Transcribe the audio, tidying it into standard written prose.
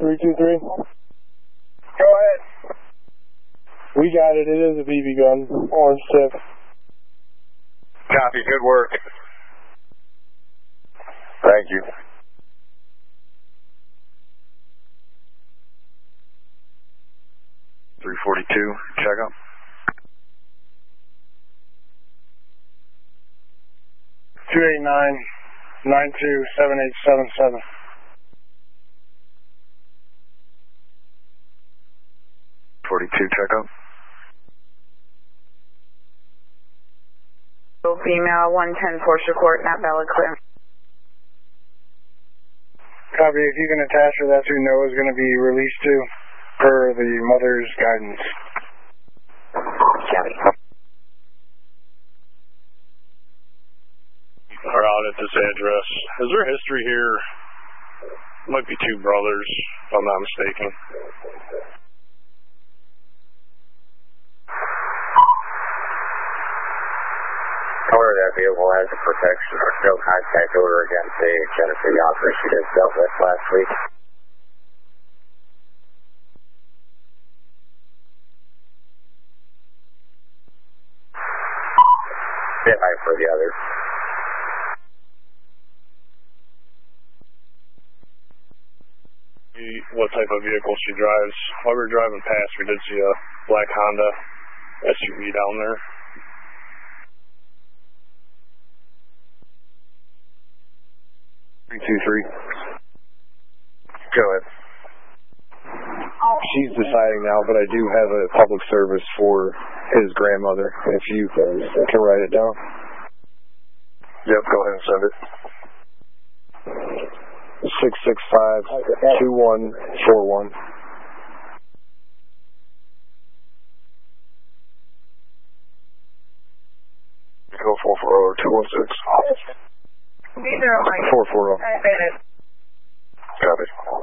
323. Go ahead. We got it. It is a BB gun. Orange tip. Copy. Good work. Thank you. .342. Check up. 289-927877. 42. Check up. Female 110 Porsche Court, not valid clearance. Copy. If you can attach her, that's who Noah's going to be released to per the mother's guidance. Copy. Are out at this address. Is there history here? Might be two brothers, if I'm not mistaken. Owner of that vehicle has a protection or no contact order against a Genesee officer she just dealt with last week. Stand by for the others. What type of vehicle she drives? While we were driving past, we did see a black Honda SUV down there. .323. Go ahead. She's deciding now, but I do have a public service for his grandmother, if you can write it down. Yep, go ahead and send it. 665-2141. Go 440-216. 440. 440. Copy.